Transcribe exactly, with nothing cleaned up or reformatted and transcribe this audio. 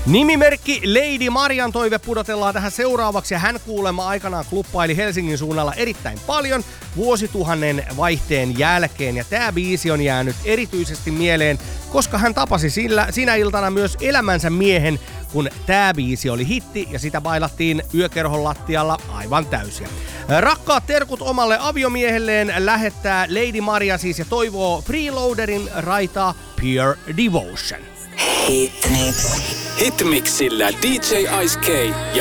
Nimimerkki Lady Marian toive pudotellaan tähän seuraavaksi ja hän kuulemma aikanaan kluppaili Helsingin suunnalla erittäin paljon vuosituhannen vaihteen jälkeen ja tää biisi on jäänyt erityisesti mieleen, koska hän tapasi sillä, sinä iltana myös elämänsä miehen, kun tää biisi oli hitti ja sitä bailattiin yökerhon lattialla aivan täysiä. Rakkaat terkut omalle aviomiehelleen lähettää Lady Maria siis ja toivoo Freeloaderin raitaa Pure Devotion. Hitmix. Hitmixillä D J Ice K ja